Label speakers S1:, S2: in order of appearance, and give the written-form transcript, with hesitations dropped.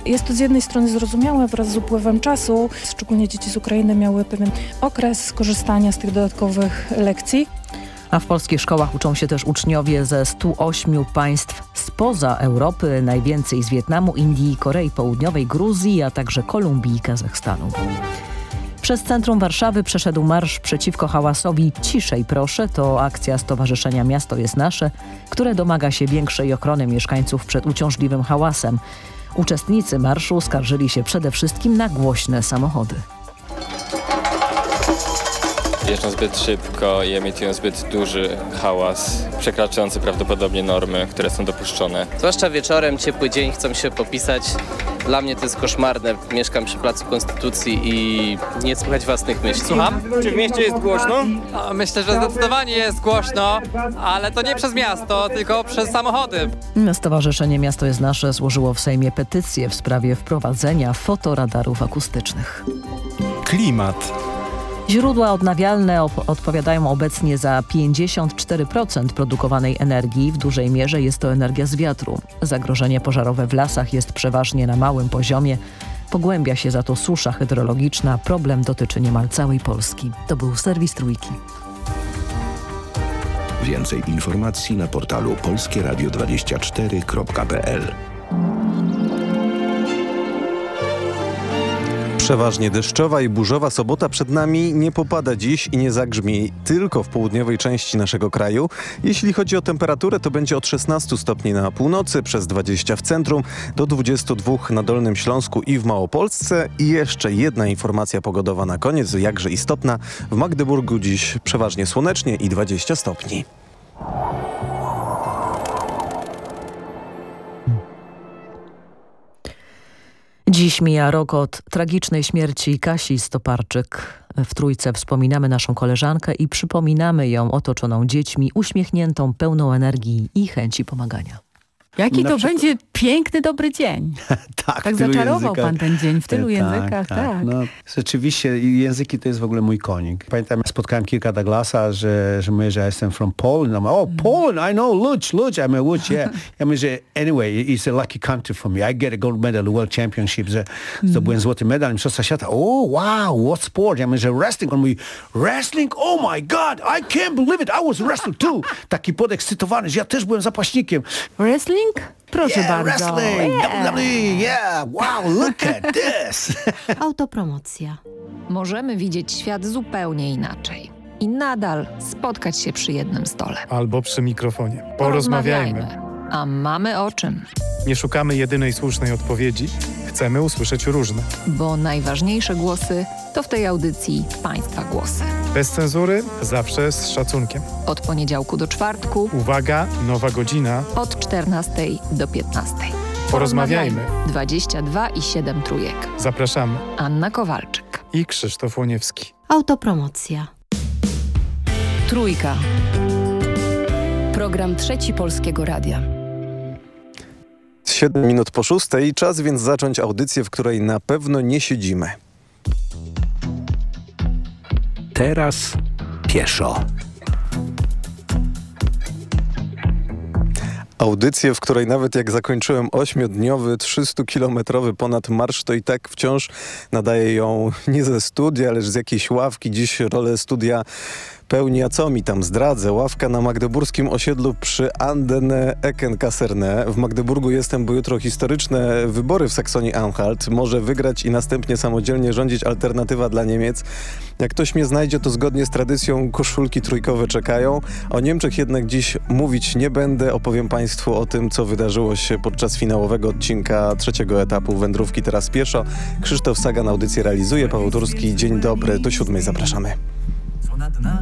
S1: Jest to z jednej strony zrozumiałe, wraz z upływem czasu, szczególnie dzieci z Ukrainy miały pewien okres skorzystania z tych dodatkowych lekcji.
S2: A w polskich szkołach uczą się też uczniowie ze 108 państw spoza Europy, najwięcej z Wietnamu, Indii, Korei Południowej, Gruzji, a także Kolumbii i Kazachstanu. Przez centrum Warszawy przeszedł marsz przeciwko hałasowi Ciszej proszę. To akcja Stowarzyszenia Miasto jest Nasze, które domaga się większej ochrony mieszkańców przed uciążliwym hałasem. Uczestnicy marszu skarżyli się przede wszystkim na głośne samochody.
S3: Jeżdżą zbyt szybko i emitują zbyt duży hałas, przekraczający prawdopodobnie normy, które są dopuszczone.
S4: Zwłaszcza wieczorem, ciepły dzień, chcą się popisać. Dla mnie to jest koszmarne. Mieszkam przy Placu Konstytucji i nie słychać własnych myśli.
S5: Słucham?
S6: Czy w mieście jest głośno?
S5: Myślę, że zdecydowanie jest głośno, ale to nie przez miasto, tylko przez samochody.
S2: Stowarzyszenie Miasto jest Nasze złożyło w Sejmie petycję w sprawie wprowadzenia fotoradarów akustycznych.
S7: Klimat.
S2: Źródła odnawialne odpowiadają obecnie za 54% produkowanej energii. W dużej mierze jest to energia z wiatru. Zagrożenie pożarowe w lasach jest przeważnie na małym poziomie. Pogłębia się za to susza hydrologiczna. Problem dotyczy niemal całej Polski. To był serwis Trójki.
S8: Więcej informacji na portalu polskieradio24.pl.
S7: Przeważnie deszczowa i burzowa sobota przed nami. Nie popada dziś i nie zagrzmi tylko w południowej części naszego kraju. Jeśli chodzi o temperaturę, to będzie od 16 stopni na północy, przez 20 w centrum, do 22 na Dolnym Śląsku i w Małopolsce. I jeszcze jedna informacja pogodowa na koniec, jakże istotna. W Magdeburgu dziś przeważnie słonecznie i 20 stopni.
S2: Dziś mija rok od tragicznej śmierci Kasi Stoparczyk. W Trójce wspominamy naszą koleżankę i przypominamy ją otoczoną dziećmi, uśmiechniętą, pełną energii i chęci pomagania.
S9: Jaki to będzie piękny, dobry dzień. Tak zaczarował pan ten dzień w tylu językach. Tak.
S10: No, rzeczywiście języki to jest w ogóle mój konik. Pamiętam, spotkałem kilka Douglasa, że mówię, że jestem from Poland. Poland, I know, Łódź. Ja mówię, Łódź, yeah. Ja mówię, że anyway, it's a lucky country for me. I get a gold medal, World Championship, że zdobyłem złoty medal, mistrzostwa świata. Wow, what sport? Ja mówię, że wrestling. On mówi, wrestling? Oh my God, I can't believe it, I was wrestling too. Taki podekscytowany, że ja też byłem zapaśnikiem.
S9: Wrestling? Proszę bardzo.
S10: Wrestling, WWE, yeah, wow, look at this.
S11: Autopromocja. Możemy widzieć świat zupełnie inaczej i nadal spotkać się przy jednym stole.
S12: Albo przy mikrofonie. Porozmawiajmy.
S11: A mamy o czym?
S12: Nie szukamy jedynej słusznej odpowiedzi. Chcemy usłyszeć różne.
S11: Bo najważniejsze głosy to w tej audycji Państwa głosy.
S12: Bez cenzury, zawsze z szacunkiem.
S11: Od poniedziałku do czwartku.
S12: Uwaga, nowa godzina.
S11: Od 14 do 15.
S12: Porozmawiajmy.
S11: 22,7 trójek.
S12: Zapraszamy.
S11: Anna Kowalczyk
S12: i Krzysztof Łoniewski.
S11: Autopromocja. Trójka. Program Trzeci Polskiego Radia.
S7: 7 minut po 6:00. Czas więc zacząć audycję, w której na pewno nie siedzimy.
S8: Teraz pieszo.
S7: Audycję, w której nawet jak zakończyłem 8-dniowy, 300-kilometrowy ponad marsz, to i tak wciąż nadaję ją nie ze studia, lecz z jakiejś ławki. Dziś rolę studia pełni, a co mi tam zdradzę, ławka na magdeburskim osiedlu przy Andene Eckenkaserne. W Magdeburgu jestem, bo jutro historyczne wybory w Saksonii-Anhalt. Może wygrać i następnie samodzielnie rządzić alternatywa dla Niemiec. Jak ktoś mnie znajdzie, to zgodnie z tradycją koszulki trójkowe czekają. O Niemczech jednak dziś mówić nie będę. Opowiem Państwu o tym, co wydarzyło się podczas finałowego odcinka trzeciego etapu wędrówki Teraz pieszo. Krzysztof Sagan audycję realizuje, Paweł Turski. Dzień dobry, do 7:00 zapraszamy.